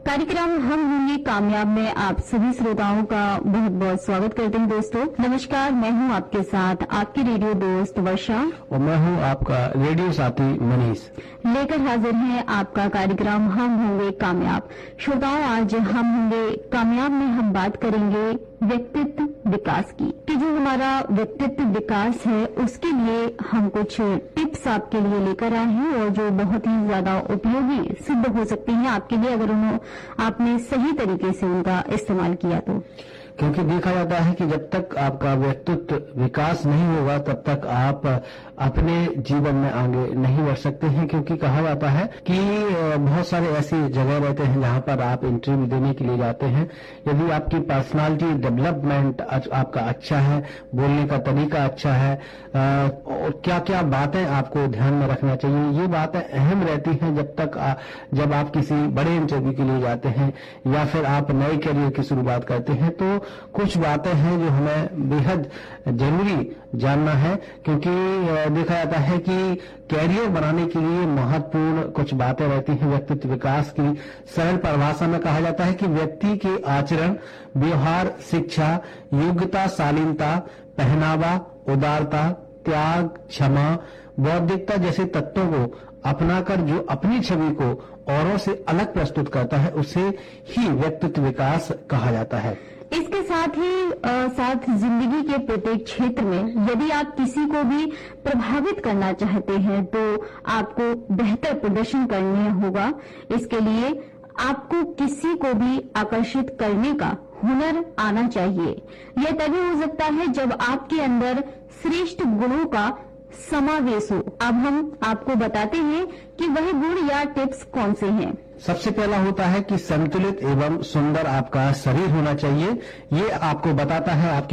कार्यक्रम हम होंगे कामयाब में आप सभी श्रोताओं का बहुत बहुत स्वागत करते हैं। दोस्तों नमस्कार, मैं हूं आपके साथ आपकी रेडियो दोस्त वर्षा और मैं हूं आपका रेडियो साथी मनीष। लेकर हाजिर हैं आपका कार्यक्रम हम होंगे कामयाब। श्रोताओं, आज हम होंगे कामयाब में हम बात करेंगे व्यक्तित्व विकास की कि जो हमारा व्यक्तित्व विकास है उसके लिए हम कुछ टिप्स आपके लिए लेकर आए हैं और जो बहुत ही ज्यादा उपयोगी सिद्ध हो सकती हैं आपके लिए अगर आपने सही तरीके से उनका इस्तेमाल किया तो। क्योंकि देखा जाता है कि जब तक आपका व्यक्तित्व विकास नहीं होगा तब तक आप अपने जीवन में आगे नहीं बढ़ सकते हैं। क्योंकि कहा जाता है कि बहुत सारे ऐसी जगह रहते हैं जहां पर आप इंटरव्यू देने के लिए जाते हैं। यदि आपकी पर्सनालिटी डेवलपमेंट आपका अच्छा है, बोलने का तरीका अच्छा है और क्या क्या बातें आपको ध्यान में रखना चाहिए, ये बातें अहम रहती हैं जब आप किसी बड़े इंटरव्यू के लिए जाते हैं या फिर आप नए करियर की शुरुआत करते हैं। तो कुछ बातें हैं जो हमें बेहद जरूरी जानना है। क्योंकि देखा जाता है कि कैरियर बनाने के लिए महत्वपूर्ण कुछ बातें रहती हैं। व्यक्तित्व विकास की सरल परिभाषा में कहा जाता है कि व्यक्ति के आचरण, व्यवहार, शिक्षा, योग्यता, शालीनता, पहनावा, उदारता, त्याग, क्षमा, बौद्धिकता जैसे तत्वों को अपनाकर जो अपनी छवि को औरों से अलग प्रस्तुत करता है उसे ही व्यक्तित्व विकास कहा जाता है। इसके साथ ही साथ जिंदगी के प्रत्येक क्षेत्र में यदि आप किसी को भी प्रभावित करना चाहते हैं तो आपको बेहतर प्रदर्शन करना होगा। इसके लिए आपको किसी को भी आकर्षित करने का हुनर आना चाहिए। यह तभी हो सकता है जब आपके अंदर श्रेष्ठ गुणों का समावेश हो। अब हम आपको बताते हैं कि वह गुण या टिप्स कौन से हैं। सबसे पहला होता है कि संतुलित एवं सुंदर आपका शरीर होना चाहिए। ये आपको बताता है आपके